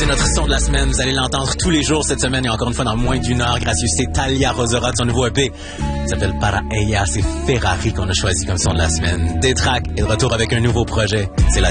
C'est notre son de la semaine. Vous allez l'entendre tous les jours cette semaine et encore une fois dans moins d'une heure. Gracieux, c'est Talia Rosera de son nouveau EP. Il s'appelle Para Ella. C'est Ferrari qu'on a choisi comme son de la semaine. Détrac est de retour avec un nouveau projet. C'est la